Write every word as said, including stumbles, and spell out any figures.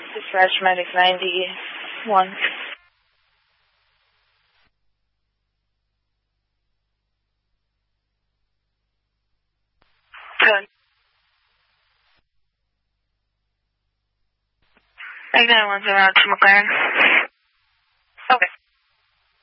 Dispatch Medic ninety-one. Good. Medic nine one zero out to McLaren.